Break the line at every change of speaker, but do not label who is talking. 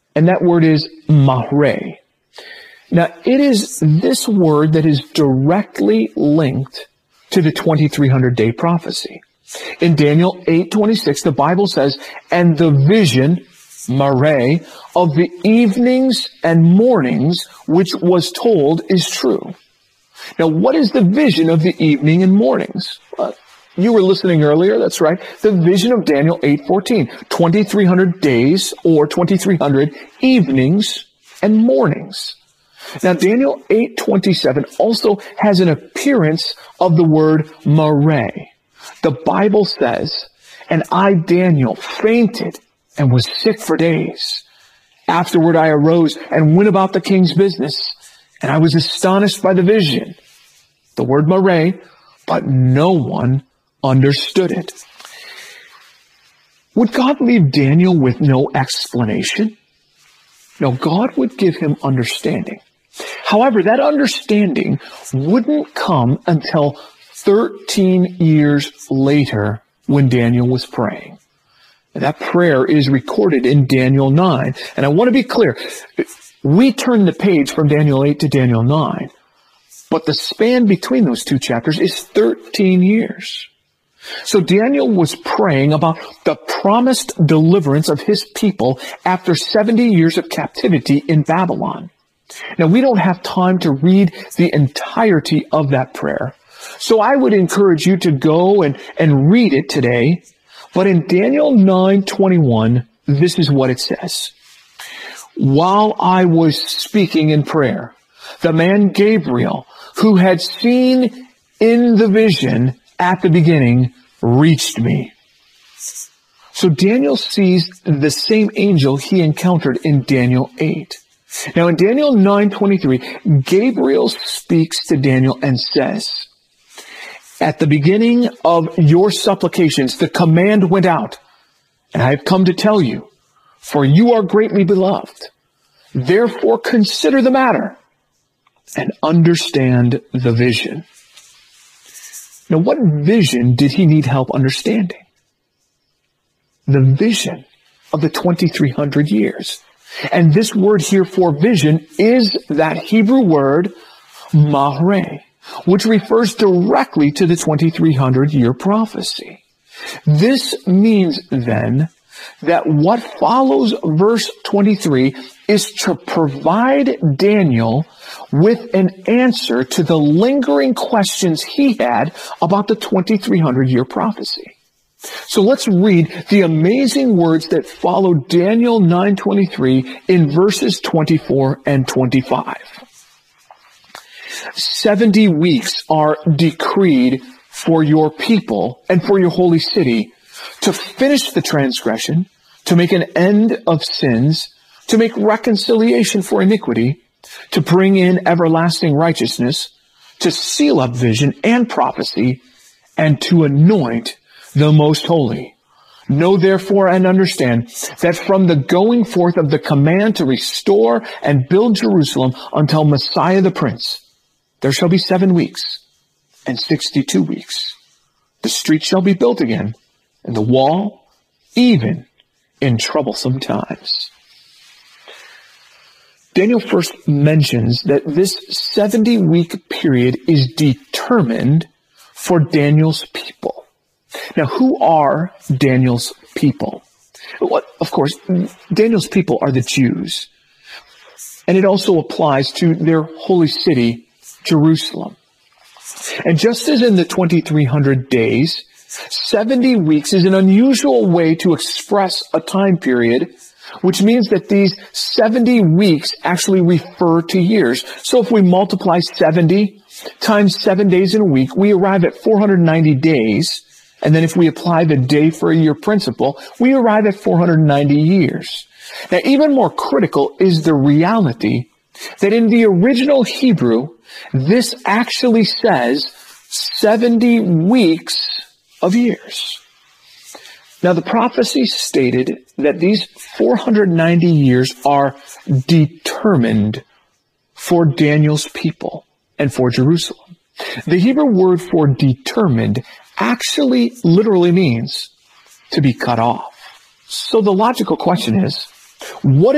And that word is Mahre. Now, it is this word that is directly linked to the 2300-day prophecy. In Daniel 8:26, the Bible says, "And the vision, Mahre, of the evenings and mornings which was told is true." Now, what is the vision of the evening and mornings? You were listening earlier, that's right. The vision of Daniel 8:14, 2300 days or 2300 evenings and mornings. Now, Daniel 8:27 also has an appearance of the word Mahre. The Bible says, "And I, Daniel, fainted and was sick for days. Afterward I arose and went about the king's business, and I was astonished by the vision," the word Mahre, "but no one understood it." Would God leave Daniel with no explanation? No, God would give him understanding. However, that understanding wouldn't come until 13 years later when Daniel was praying. That prayer is recorded in Daniel 9. And I want to be clear, we turn the page from Daniel 8 to Daniel 9, but the span between those two chapters is 13 years. So Daniel was praying about the promised deliverance of his people after 70 years of captivity in Babylon. Now, we don't have time to read the entirety of that prayer, so I would encourage you to go and read it today. But in Daniel 9:21, this is what it says. "While I was speaking in prayer, the man Gabriel, who had seen in the vision at the beginning, reached me." So Daniel sees the same angel he encountered in Daniel 8. Now in Daniel 9:23, Gabriel speaks to Daniel and says, "At the beginning of your supplications, the command went out, and I have come to tell you, for you are greatly beloved. Therefore consider the matter and understand the vision." Now, what vision did he need help understanding? The vision of the 2300 years. And this word here for vision is that Hebrew word Mahre, which refers directly to the 2300-year prophecy. This means then that what follows verse 23 is to provide Daniel with an answer to the lingering questions he had about the 2300-year prophecy. So let's read the amazing words that follow Daniel 9:23 in verses 24 and 25. 70 weeks are decreed for your people and for your holy city to finish the transgression, to make an end of sins, to make reconciliation for iniquity, to bring in everlasting righteousness, to seal up vision and prophecy, and to anoint the most holy. Know therefore and understand that from the going forth of the command to restore and build Jerusalem until Messiah the Prince, there shall be 7 weeks and 62 weeks. The street shall be built again, and the wall even in troublesome times. Daniel first mentions that this 70-week period is determined for Daniel's people. Now, who are Daniel's people? Well, of course, Daniel's people are the Jews. And it also applies to their holy city, Jerusalem. And just as in the 2300 days, 70 weeks is an unusual way to express a time period, which means that these 70 weeks actually refer to years. So if we multiply 70 times 7 days in a week, we arrive at 490 days. And then if we apply the day for a year principle, we arrive at 490 years. Now, even more critical is the reality that in the original Hebrew, this actually says 70 weeks of years. Now, the prophecy stated that these 490 years are determined for Daniel's people and for Jerusalem. The Hebrew word for determined actually literally means to be cut off. So the logical question is, what